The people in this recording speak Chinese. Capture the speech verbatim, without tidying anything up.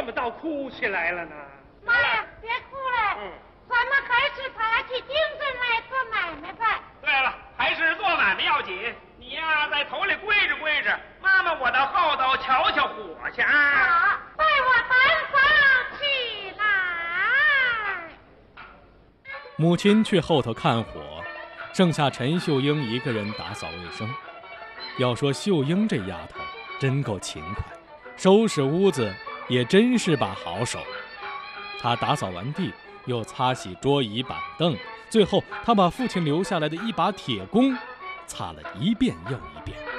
么倒哭起来了呢？ 妈呀，别哭了，嗯，咱们还是爬起精神来做买卖吧。 对了，还是做买卖要紧。你呀，在头里跪着跪着，妈妈我到后头瞧瞧火去啊！ 好，带我单房起来。 母亲去后头看火，剩下陈秀英一个人打扫卫生。要说秀英这丫头真够勤快，收拾屋子也真是把好手。她打扫完地，又擦洗桌椅板凳，最后她把父亲留下来的一把铁弓擦了一遍又一遍。